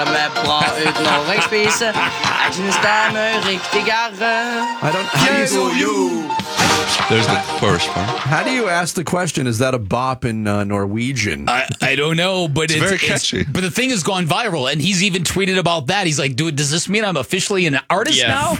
Vi bra ut Norge spiser. Jeg synes det mye riktigere. There's the chorus part. How do you ask the question? Is that a bop in Norwegian? I don't know, but It's very catchy. But the thing has gone viral, and he's even tweeted about that. He's like, dude, does this mean I'm officially an artist now?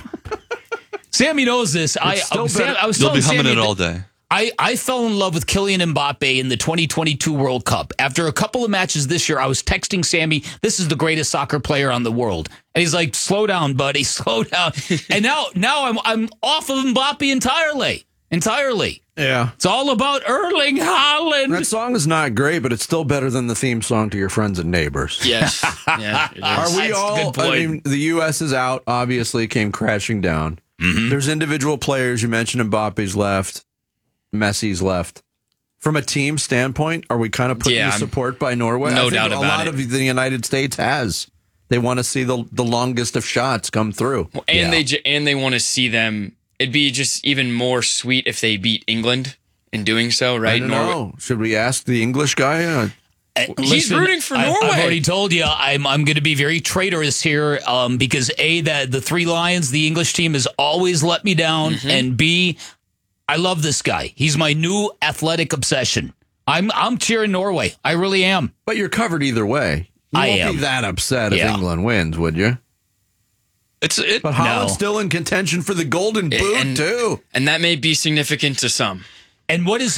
Sammy knows this. I was You'll telling be humming Sammy it all day. I fell in love with Kylian Mbappe in the 2022 World Cup. After a couple of matches this year, I was texting Sammy, this is the greatest soccer player on the world. And he's like, slow down, buddy, slow down. And now I'm off of Mbappe entirely. Yeah. It's all about Erling Haaland. That song is not great, but it's still better than the theme song to Your Friends and Neighbors. Yes. Yeah, it is. Are we That's a all? good point. I mean, the U.S. is out. Obviously, came crashing down. Mm-hmm. There's individual players. You mentioned Mbappe's left, Messi's left. From a team standpoint, are we kind of putting the support by Norway? No I think doubt about a lot it. of the United States has. They want to see the longest of shots come through. And they want to see them. It'd be just even more sweet if they beat England in doing so, right? I don't know. Should we ask the English guy? He's rooting for Norway. I've already told you I'm going to be very traitorous here because A, that the Three Lions, the English team, has always let me down, and B, I love this guy. He's my new athletic obsession. I'm cheering Norway. I really am. But you're covered either way. You won't be that upset if England wins, would you? But Haaland's still in contention for the Golden Boot too, and that may be significant to some. And what's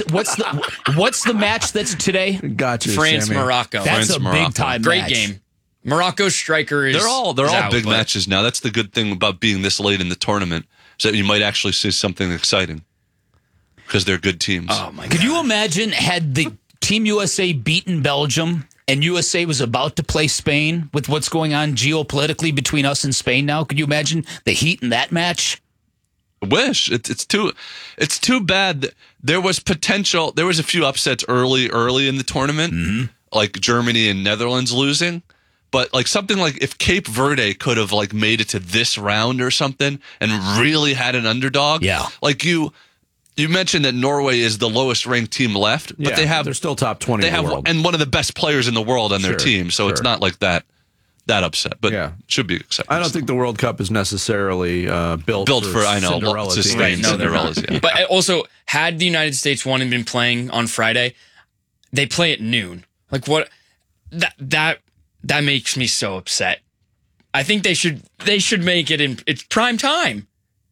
the match that's today? Gotcha, France Morocco. That's a big time Great match. game. Morocco's striker is They're all out, big but- matches now. That's the good thing about being this late in the tournament, is that you might actually see something exciting because they're good teams. Oh my God. Could you imagine had the Team USA beaten Belgium and USA was about to play Spain with what's going on geopolitically between us and Spain now? Could you imagine the heat in that match? I wish it's too bad. That there was potential. There was a few upsets early in the tournament, like Germany and Netherlands losing. But like something like if Cape Verde could have like made it to this round or something and really had an underdog. Yeah. Like you mentioned that Norway is the lowest ranked team left, but they're still top 20 in the world. and one of the best players in the world on their team. So it's not like that upset, but it should be exciting. I don't think the World Cup is necessarily built for I know Cinderella sustained teams. Cinderellas. Yeah. But also, had the United States won and been playing on Friday, they play at noon. Like what? That makes me so upset. I think they should make it in. It's prime time.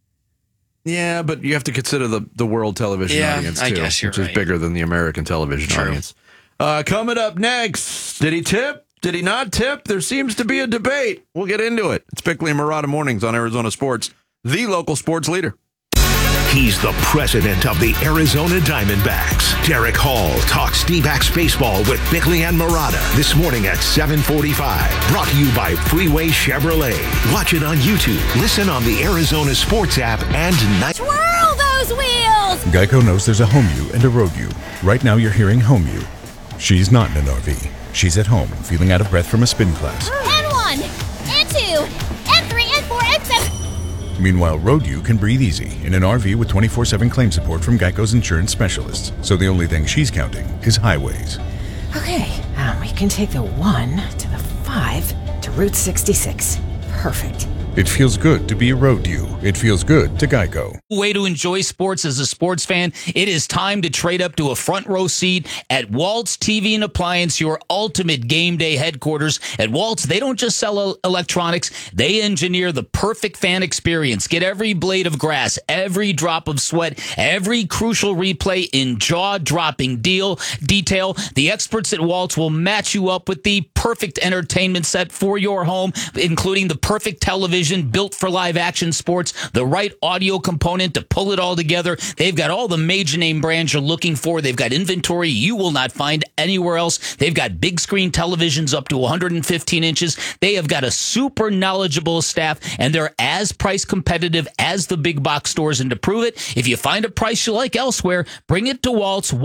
Yeah, but you have to consider the world television audience too, I guess you're which right. is bigger than the American television audience. Coming up next, did he tip? Did he not tip? There seems to be a debate. We'll get into it. It's Bickley and Murata Mornings on Arizona Sports, the local sports leader. He's the president of the Arizona Diamondbacks. Derek Hall talks D-backs baseball with Bickley and Murata this morning at 7:45. Brought to you by Freeway Chevrolet. Watch it on YouTube. Listen on the Arizona Sports app and night. Twirl those wheels! Geico knows there's a home you and a road you. Right now you're hearing home you. She's not in an RV. She's at home, feeling out of breath from a spin class. And 1, and 2, and 3, and 4, and 7. Meanwhile, Road U can breathe easy in an RV with 24/7 claim support from Geico's insurance specialists. So the only thing she's counting is highways. Okay, we can take the 1 to the 5 to Route 66. Perfect. It feels good to be a Road U. It feels good to Geico. Way to enjoy sports as a sports fan. It is time to trade up to a front row seat at Waltz TV and Appliance, your ultimate game day headquarters. At Waltz, they don't just sell electronics. They engineer the perfect fan experience. Get every blade of grass, every drop of sweat, every crucial replay in jaw-dropping detail. The experts at Waltz will match you up with the perfect entertainment set for your home, including the perfect television built for live action sports, the right audio component to pull it all together. They've got all the major name brands you're looking for. They've got inventory you will not find anywhere else. They've got big screen televisions up to 115 inches. They have got a super knowledgeable staff, and they're as price competitive as the big box stores. And to prove it, if you find a price you like elsewhere, bring it to Waltz.